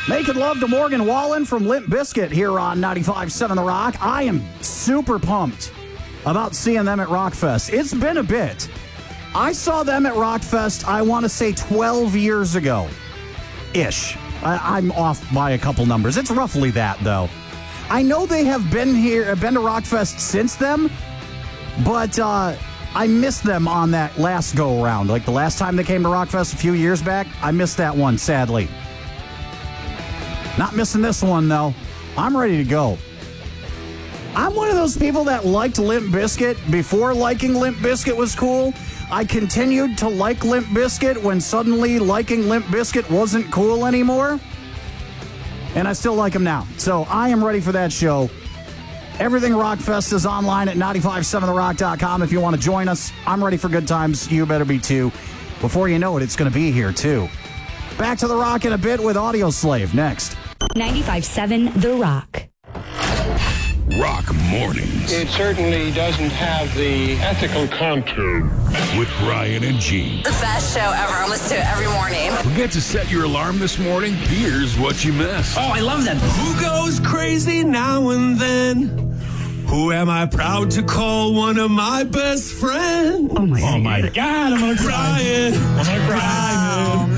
Making love to Morgan Wallen from Limp Bizkit here on 95.7 The Rock. I am super pumped about seeing them at Rockfest. It's been a bit. I saw them at Rockfest, I want to say 12 years ago-ish. I'm off by a couple numbers. It's roughly that, though. I know they have been to Rockfest since then, but I missed them on that last go-around. Like the last time they came to Rockfest a few years back, I missed that one, sadly. Not missing this one, though. I'm ready to go. I'm one of those people that liked Limp Bizkit before liking Limp Bizkit was cool. I continued to like Limp Bizkit when suddenly liking Limp Bizkit wasn't cool anymore. And I still like them now. So I am ready for that show. Everything Rockfest is online at 957therock.com if you want to join us. I'm ready for good times. You better be too. Before you know it, it's going to be here, too. Back to The Rock in a bit with Audio Slave next. 95.7 The Rock. Rock Mornings. It certainly doesn't have the ethical contour. With Brian and Gene. The best show ever. I listen to it every morning. Forget to set your alarm this morning? Here's what you missed. Oh, I love that. Who goes crazy now and then? Who am I proud to call one of my best friends? Oh, my God. I'm going to cry. Brian. I'm going to cry. Oh,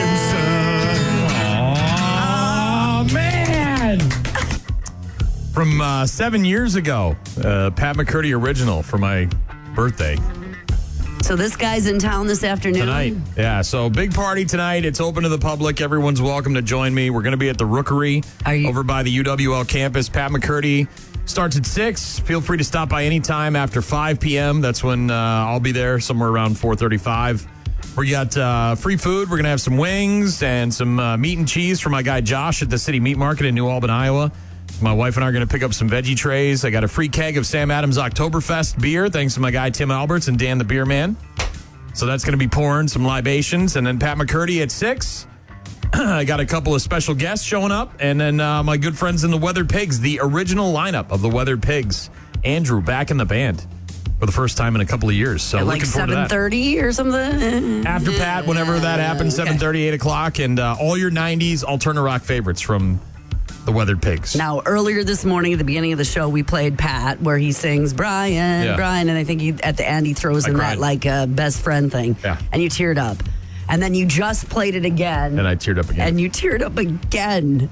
man. Oh, man. From 7 years ago, Pat McCurdy original for my birthday. So this guy's in town this afternoon? Tonight. Yeah, so big party tonight. It's open to the public. Everyone's welcome to join me. We're going to be at the Rookery over by the UWL campus. Pat McCurdy starts at 6. Feel free to stop by anytime after 5 p.m. That's when I'll be there, somewhere around 4:35. We got free food. We're going to have some wings and some meat and cheese for my guy Josh at the City Meat Market in New Albany, Iowa. My wife and I are going to pick up some veggie trays. I got a free keg of Sam Adams Oktoberfest beer, thanks to my guy Tim Alberts and Dan the Beer Man. So that's going to be pouring some libations. And then Pat McCurdy at 6. I got a couple of special guests showing up. And then my good friends in the Weathered Pigs, the original lineup of the Weathered Pigs. Andrew back in the band for the first time in a couple of years. So at looking forward to that. 7:30 or something? After Pat, whenever that happens, 7:30, 8 o'clock. And all your 90s alternative rock favorites from the Weathered Pigs. Now, earlier this morning at the beginning of the show, we played Pat where he sings Brian, Brian, and I think at the end he throws in cried. that like best friend thing. Yeah. And you teared up. And then you just played it again. And I teared up again. And you teared up again.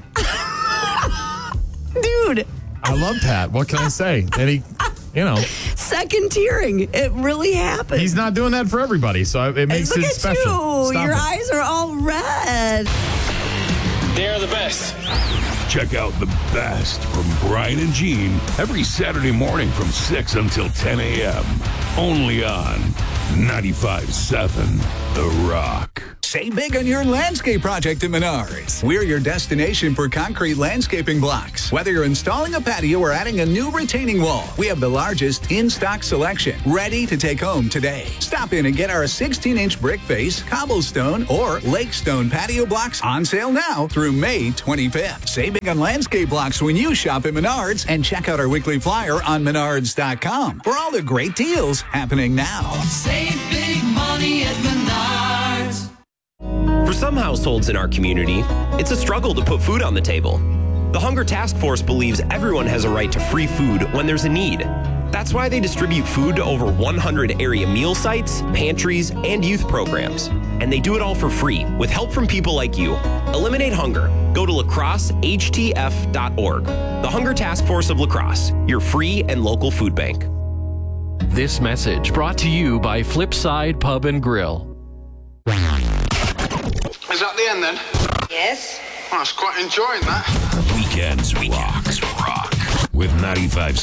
Dude. I love Pat. What can I say? And he, second tearing. It really happened. He's not doing that for everybody, so it makes Look it at special. you. Stop Your it. eyes are all red. They're the best. Check out the best from Brian and Gene every Saturday morning from 6 until 10 a.m. Only on 95.7 The Rock. Save big on your landscape project at Menards. We're your destination for concrete landscaping blocks. Whether you're installing a patio or adding a new retaining wall, we have the largest in-stock selection, ready to take home today. Stop in and get our 16-inch brick face, cobblestone, or lakestone patio blocks on sale now through May 25th. Save big on landscape blocks when you shop at Menards, and check out our weekly flyer on menards.com for all the great deals happening now. Save big money at Menards. For some households in our community, it's a struggle to put food on the table. The Hunger Task Force believes everyone has a right to free food when there's a need. That's why they distribute food to over 100 area meal sites, pantries, and youth programs. And they do it all for free, with help from people like you. Eliminate hunger. Go to lacrossehtf.org. The Hunger Task Force of La Crosse, your free and local food bank. This message brought to you by Flipside Pub and Grill. Is that the end then? Yes. I was quite enjoying that. Weekends rock with 95.7